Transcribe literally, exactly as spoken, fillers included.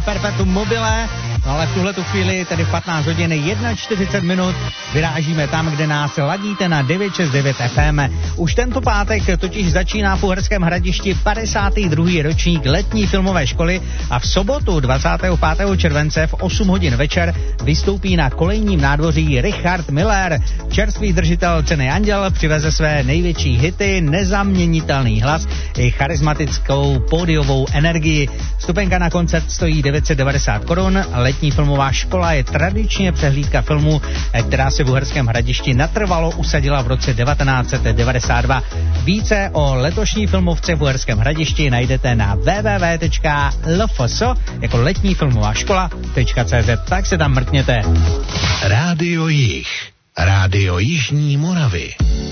Perpetuum mobile, no ale v tuhletu chvíli, tedy v patnáct hodin čtyřicet jedna minut, vyrážíme tam, kde nás ladíte na devět šest devět F M. Už tento pátek totiž začíná v Uherském Hradišti padesátý druhý ročník letní filmové školy a v sobotu dvacátého pátého července v osm hodin večer vystoupí na kolejním nádvoří Richard Miller. Čerstvý držitel ceny Anděl přiveze své největší hity, nezaměnitelný hlas i charismatickou pódiovou energii. Vstupenka na koncert stojí devět set devadesát korun. Letní filmová škola je tradičně přehlídka filmů, která se v Uherském Hradišti natrvalo usadila v roce devatenáct set devadesát dva. Více o letošní filmovce v Uherském Hradišti najdete na w w w tečka l f s jako letní filmová škola tečka c z. Tak se tam mrkněte. Rádio Jih. Rádio Jižní Moravy.